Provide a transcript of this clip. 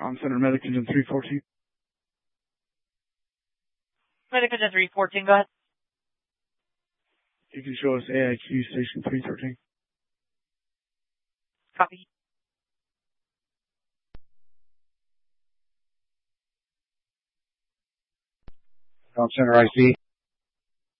Com Center Medic Engine 314. Medic Engine 314, go ahead. You can show us AIQ Station 313. Copy. Com Center IC.